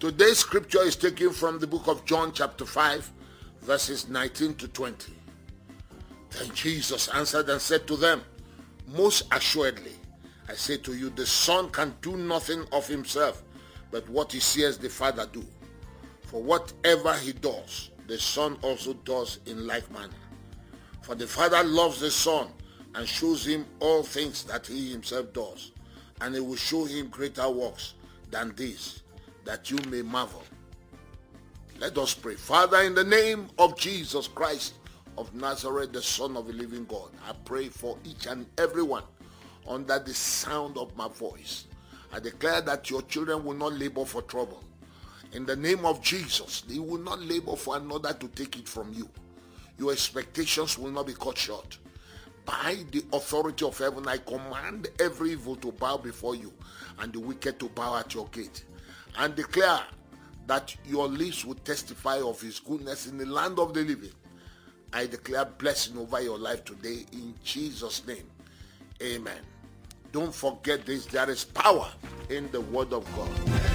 Today's scripture is taken from the book of John chapter 5, verses 19 to 20. Then Jesus answered and said to them, most assuredly, I say to you, the Son can do nothing of himself, but what he sees the Father do. For whatever he does, the Son also does in like manner. For the Father loves the Son and shows him all things that he himself does, and he will show him greater works than these, that you may marvel. Let us pray. Father, in the name of Jesus Christ of Nazareth, the Son of the living God, I pray for each and everyone under the sound of my voice. I declare that your children will not labor for trouble. In the name of Jesus, they will not labor for another to take it from you. Your expectations will not be cut short. By the authority of heaven, I command every evil to bow before you and the wicked to bow at your gate, and declare that your lips will testify of his goodness in the land of the living. I declare blessing over your life today in Jesus' name. Amen. Don't forget this, there is power in the word of God.